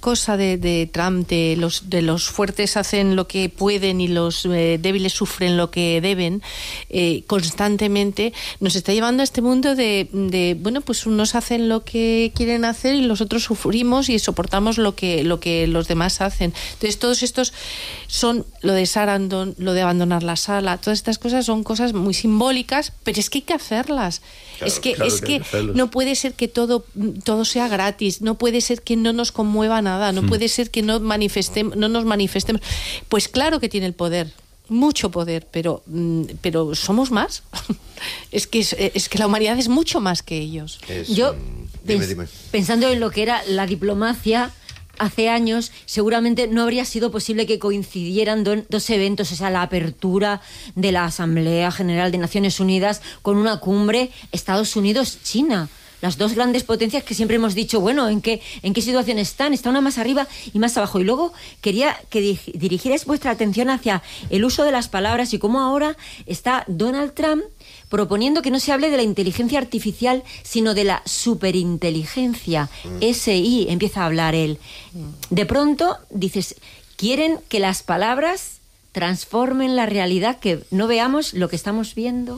cosa de Trump, de los fuertes hacen lo que pueden y los débiles sufren lo que deben, constantemente nos está llevando a este mundo de bueno, pues unos hacen lo que quieren hacer y los otros sufrimos y soportamos lo que los demás hacen. Entonces todos estos son lo de Sarandon, lo de abandonar la sala, todas estas cosas son cosas muy simbólicas, pero es que hay que hacerlas. Claro, es que no puede ser que todo sea gratis, no puede ser que no nos conmueva nada, no puede ser que no nos manifestemos. Pues claro que tiene el poder, mucho poder, pero somos más. es que la humanidad es mucho más que ellos. Yo, dime. Pensando en lo que era la diplomacia hace años, seguramente no habría sido posible que coincidieran dos eventos, o sea, la apertura de la Asamblea General de Naciones Unidas con una cumbre Estados Unidos-China. Las dos grandes potencias que siempre hemos dicho, bueno, ¿en qué situación están? Está una más arriba y más abajo. Y luego quería que dirigierais vuestra atención hacia el uso de las palabras y cómo ahora está Donald Trump proponiendo que no se hable de la inteligencia artificial, sino de la superinteligencia. SI, empieza a hablar él. De pronto, dices, quieren que las palabras transformen la realidad, que no veamos lo que estamos viendo.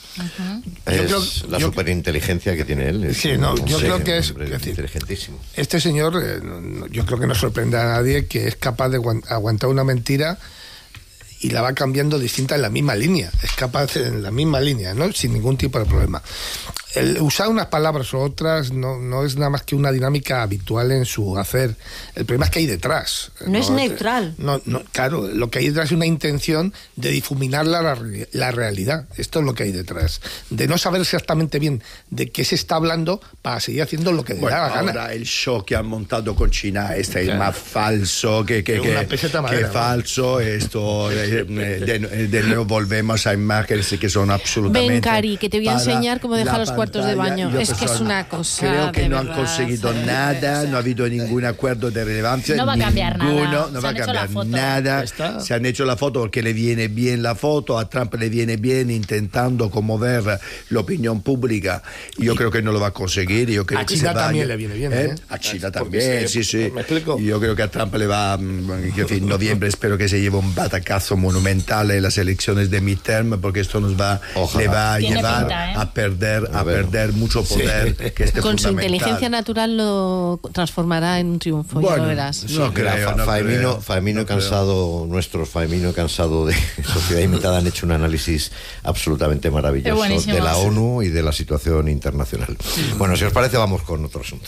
Es la superinteligencia que tiene él. Yo creo que es inteligentísimo. Este señor, yo creo que no sorprende a nadie que es capaz de aguantar una mentira y la va cambiando distinta en la misma línea. Es capaz en la misma línea, ¿no? Sin ningún tipo de problema. El usar unas palabras u otras no es nada más que una dinámica habitual en su hacer. El problema es que hay detrás. No es neutral. Claro, lo que hay detrás es una intención de difuminar la realidad. Esto es lo que hay detrás. De no saber exactamente bien de qué se está hablando para seguir haciendo lo que le da la gana. Ahora el show que han montado con China es más falso que falso. Esto de nuevo volvemos a imágenes que son absolutamente... Ven, Cari, que te voy a enseñar cómo dejar los cuartos de baño. Es que es una cosa. Creo que no verdad, han conseguido nada, no ha habido ningún acuerdo de relevancia. No va a cambiar nada. No va a cambiar nada. Se han hecho la foto porque le viene bien la foto, a Trump le viene bien intentando conmover la opinión pública. Yo creo que no lo va a conseguir. Yo creo a que China también le viene bien. A China también, sí. ¿Me explico? Yo creo que a Trump le va, en noviembre espero que se lleve un batacazo monumental en las elecciones de midterm, porque esto le va a llevar a perder mucho poder. Que con su inteligencia natural lo transformará en un triunfo, ya lo verás. No creo. Faemino Cansado, nuestros Faemino Cansado de Sociedad Imitada han hecho un análisis absolutamente maravilloso de la ONU y de la situación internacional. Bueno, si os parece, vamos con otro asunto.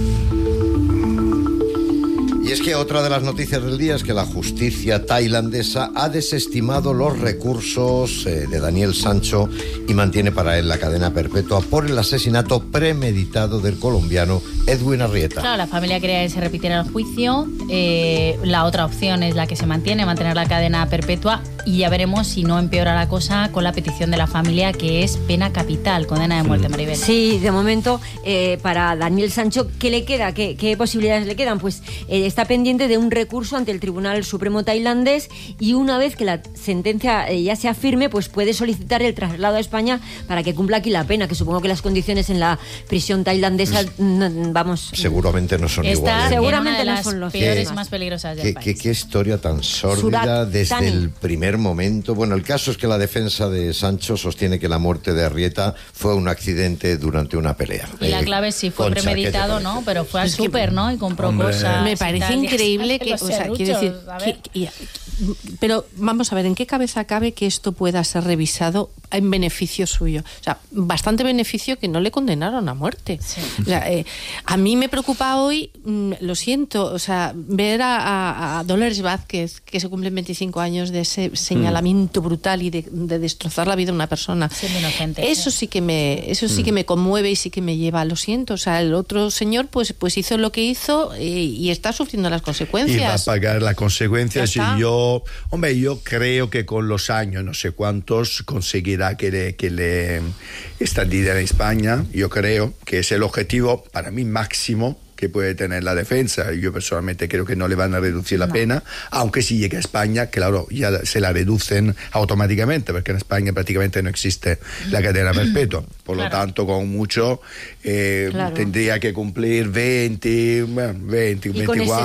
Y es que otra de las noticias del día es que la justicia tailandesa ha desestimado los recursos de Daniel Sancho y mantiene para él la cadena perpetua por el asesinato premeditado del colombiano Edwin Arrieta. Claro, la familia quería que se repitiera el juicio. La otra opción es la que se mantiene, mantener la cadena perpetua, y ya veremos si no empeora la cosa con la petición de la familia, que es pena capital, condena de muerte, Maribel. Sí, de momento, para Daniel Sancho, ¿qué le queda? ¿Qué posibilidades le quedan? Pues está pendiente de un recurso ante el Tribunal Supremo tailandés, y una vez que la sentencia ya sea firme, pues puede solicitar el traslado a España para que cumpla aquí la pena, que supongo que las condiciones en la prisión tailandesa, seguramente no son iguales. Seguramente no no son los peores, más peligrosas del país. Qué historia tan sórdida desde el primer momento. Bueno, el caso es que la defensa de Sancho sostiene que la muerte de Arrieta fue un accidente durante una pelea. Y la clave es si fue premeditado, ¿no? Pero fue al súper, ¿no? Y compró cosas. Me parece increíble que, quiero decir, pero vamos a ver, ¿en qué cabeza cabe que esto pueda ser revisado en beneficio suyo? O sea, bastante beneficio que no le condenaron a muerte. Sí. O sea, a mí me preocupa hoy, lo siento, o sea, ver a Dolores Vázquez, que se cumplen 25 años de ese señalamiento brutal y de destrozar la vida de una persona. Siendo inocente. Eso sí que me conmueve y sí que me lleva, lo siento. O sea, el otro señor pues hizo lo que hizo y está sufriendo las consecuencias. Y va a pagar las consecuencias. Y yo creo que con los años, no sé cuántos, conseguirá que le extraditen en España. Yo creo que es el objetivo, para mí, máximo que puede tener la defensa. Yo personalmente creo que no le van a reducir la pena, aunque si llega a España, claro, ya se la reducen automáticamente, porque en España prácticamente no existe la cadena perpetua. Por lo tanto, con mucho tendría que cumplir 20, 24.